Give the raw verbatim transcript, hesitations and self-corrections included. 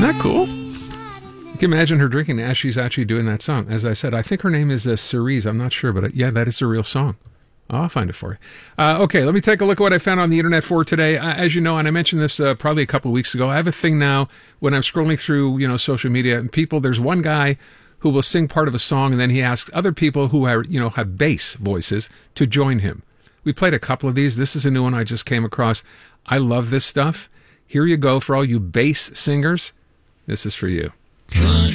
that cool? You can imagine her drinking as she's actually doing that song. As I said, I think her name is uh, Cerise. I'm not sure, but uh, yeah, that is a real song. I'll find it for you. Uh, okay, let me take a look at what I found on the internet for today. Uh, as you know, and I mentioned this uh, probably a couple of weeks ago, I have a thing now when I'm scrolling through, you know, social media and people, there's one guy who will sing part of a song and then he asks other people who are, you know, have bass voices to join him. We played a couple of these. This is a new one I just came across. I love this stuff. Here you go for all you bass singers. This is for you.